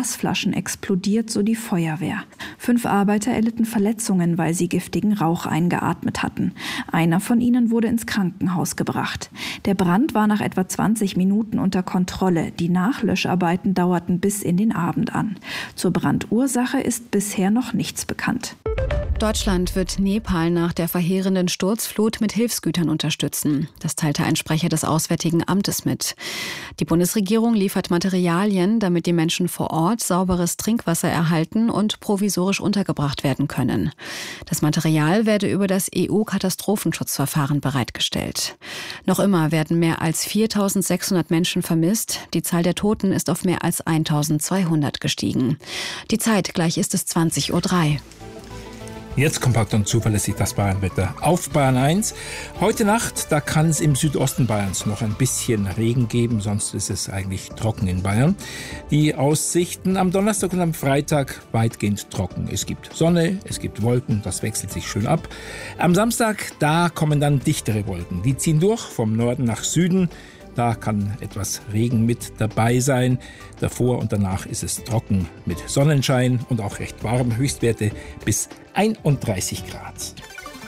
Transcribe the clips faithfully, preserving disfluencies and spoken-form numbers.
Glasflaschen explodiert, so die Feuerwehr. Fünf Arbeiter erlitten Verletzungen, weil sie giftigen Rauch eingeatmet hatten. Einer von ihnen wurde ins Krankenhaus gebracht. Der Brand war nach etwa zwanzig Minuten unter Kontrolle. Die Nachlöscharbeiten dauerten bis in den Abend an. Zur Brandursache ist bisher noch nichts bekannt. Deutschland wird Nepal nach der verheerenden Sturzflut mit Hilfsgütern unterstützen. Das teilte ein Sprecher des Auswärtigen Amtes mit. Die Bundesregierung liefert Materialien, damit die Menschen vor Ort sauberes Trinkwasser erhalten und provisorisch untergebracht werden können. Das Material werde über das E U-Katastrophenschutzverfahren bereitgestellt. Noch immer werden mehr als viertausendsechshundert Menschen vermisst. Die Zahl der Toten ist auf mehr als eintausendzweihundert gestiegen. Die Zeit, gleich ist es zwanzig Uhr drei. Jetzt kompakt und zuverlässig das Bayernwetter auf Bayern eins. Heute Nacht, da kann es im Südosten Bayerns noch ein bisschen Regen geben, sonst ist es eigentlich trocken in Bayern. Die Aussichten am Donnerstag und am Freitag weitgehend trocken. Es gibt Sonne, es gibt Wolken, das wechselt sich schön ab. Am Samstag, da kommen dann dichtere Wolken. Die ziehen durch vom Norden nach Süden. Da kann etwas Regen mit dabei sein. Davor und danach ist es trocken mit Sonnenschein und auch recht warm. Höchstwerte bis einunddreißig Grad.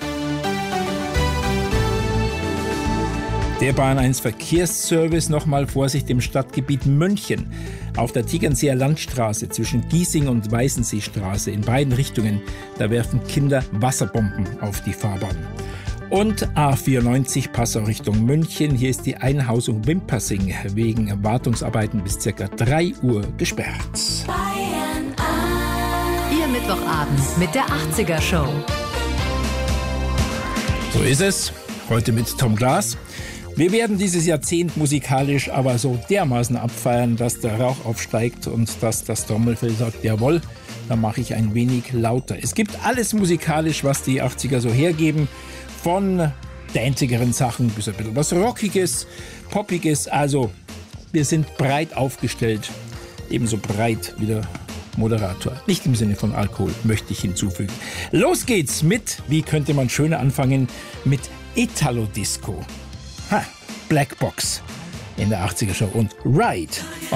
Der Bayern eins Verkehrsservice, nochmal Vorsicht im Stadtgebiet München. Auf der Tegernseer Landstraße zwischen Giesing und Weißenseestraße in beiden Richtungen, da werfen Kinder Wasserbomben auf die Fahrbahn. Und A vierundneunzig Passau Richtung München. Hier ist die Einhausung Wimpassing wegen Wartungsarbeiten bis ca. drei Uhr gesperrt. Bayern eins. Ihr Mittwochabend mit der achtziger Show. So ist es. Heute mit Tom Glas. Wir werden dieses Jahrzehnt musikalisch aber so dermaßen abfeiern, dass der Rauch aufsteigt und dass das Trommelfell sagt, jawohl, da mache ich ein wenig lauter. Es gibt alles musikalisch, was die achtziger so hergeben. Von danzigeren Sachen bis ein bisschen was Rockiges, Poppiges. Also, wir sind breit aufgestellt. Ebenso breit wie der Moderator. Nicht im Sinne von Alkohol, möchte ich hinzufügen. Los geht's mit, wie könnte man schöner anfangen, mit Italo-Disco. Ha, Black Box in der achtziger Show und Ride